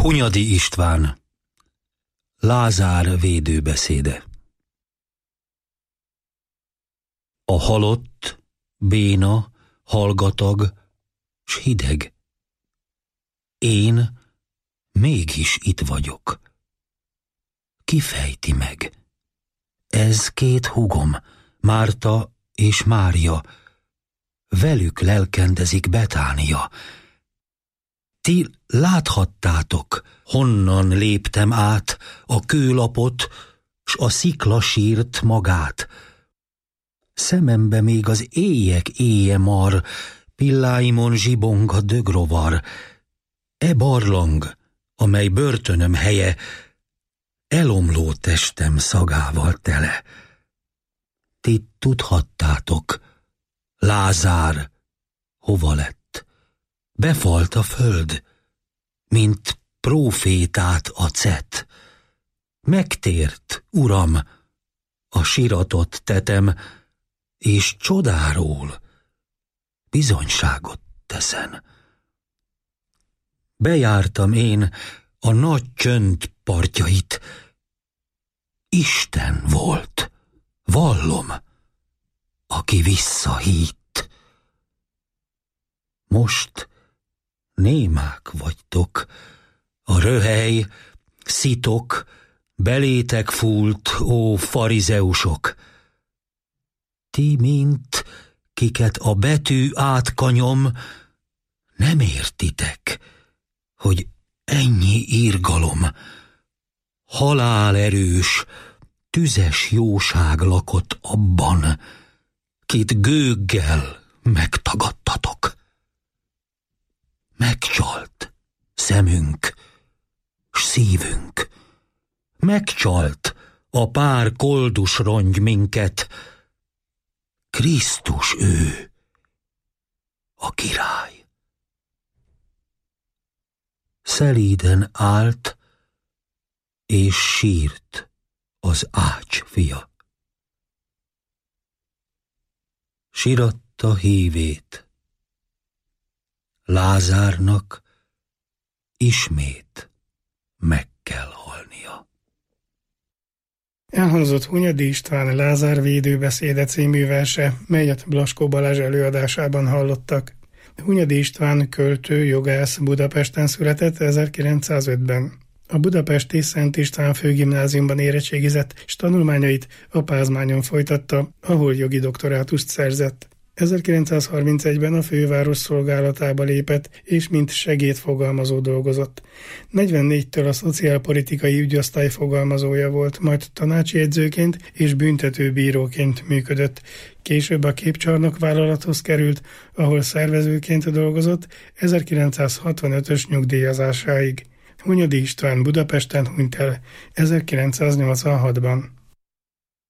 Hunyadi István. Lázár védőbeszéde. A halott, béna, hallgatag, s hideg. Én mégis itt vagyok. Ki fejti meg? Ez két húgom, Márta és Mária. Velük lelkendezik Betánia. Ti láthattátok, honnan léptem át a kőlapot, s a szikla sírt magát. Szemembe még az éjek éje mar, pilláimon zsibong a dögrovar. E barlang, amely börtönöm helye, elomló testem szagával tele. Ti tudhattátok, Lázár hova lett? Befalt a föld, mint prófétát a cet. Megtért, Uram, a siratot tetem, és csodáról bizonyságot teszem. Bejártam én a nagy csönd partjait. Isten volt, vallom, aki visszahítt. Most némák vagytok, a röhely, szitok, belétek fúlt, ó farizeusok. Ti mint, kiket a betű átkanyom, nem értitek, hogy ennyi irgalom, halálerős, tüzes jóság lakott abban, kit gőggel megtagadtatok. Megcsalt szemünk, s szívünk, megcsalt a pár koldus rongy minket. Krisztus ő, a király. Szelíden állt, és sírt az ács fia. Siratta hívét, Lázárnak ismét meg kell halnia. Elhangzott Hunyadi István Lázár védőbeszéde című verse, melyet Blaskó Balázs előadásában hallottak. Hunyadi István költő, jogász, Budapesten született 1905-ben. A budapesti Szent István Főgimnáziumban érettségizett, és tanulmányait a Pázmányon folytatta, ahol jogi doktorátust szerzett. 1931-ben a főváros szolgálatába lépett, és mint segédfogalmazó dolgozott. 44-től a szociálpolitikai ügyosztály fogalmazója volt, majd tanácsi jegyzőként és büntetőbíróként működött. Később a Képcsarnok vállalathoz került, ahol szervezőként dolgozott 1965-ös nyugdíjazásáig. Hunyadi István Budapesten hunyt el 1986-ban.